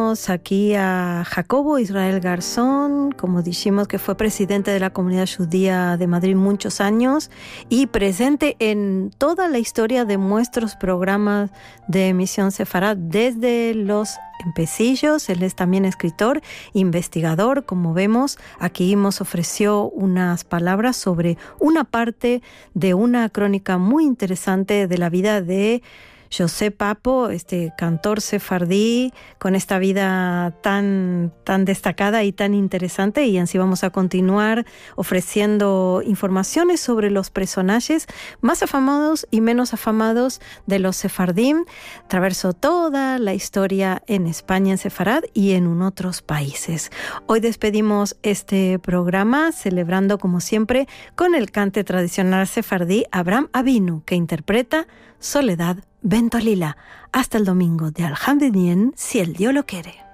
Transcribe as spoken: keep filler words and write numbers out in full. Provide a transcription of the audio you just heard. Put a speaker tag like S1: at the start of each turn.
S1: tenemos aquí a Jacobo Israel Garzón, como dijimos, que fue presidente de la comunidad judía de Madrid muchos años y presente en toda la historia de nuestros programas de Misión Sefarad desde los empecillos. Él es también escritor, investigador. Como vemos, aquí nos ofreció unas palabras sobre una parte de una crónica muy interesante de la vida de José Papo, este cantor sefardí, con esta vida tan, tan destacada y tan interesante, y así vamos a continuar ofreciendo informaciones sobre los personajes más afamados y menos afamados de los sefardim. Traversó toda la historia en España, en Sefarad y en otros países. Hoy despedimos este programa celebrando, como siempre, con el cante tradicional sefardí Abraham Avinu, que interpreta Soledad Bento Lila. Hasta el domingo de Alhamdulillah, si el Dios lo quiere.